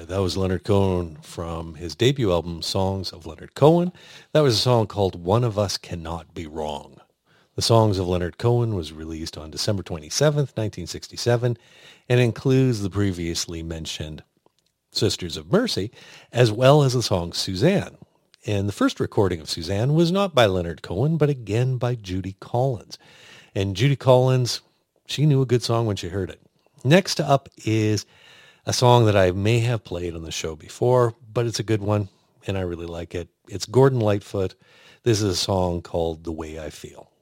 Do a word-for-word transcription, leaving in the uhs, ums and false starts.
there. That was Leonard Cohen from his debut album, Songs of Leonard Cohen. That was a song called One of Us Cannot Be Wrong. The Songs of Leonard Cohen was released on December twenty-seventh, nineteen sixty-seven, and includes the previously mentioned Sisters of Mercy, as well as the song Suzanne. And the first recording of Suzanne was not by Leonard Cohen, but again by Judy Collins. And Judy Collins, she knew a good song when she heard it. Next up is a song that I may have played on the show before, but it's a good one, and I really like it. It's Gordon Lightfoot. This is a song called The Way I Feel.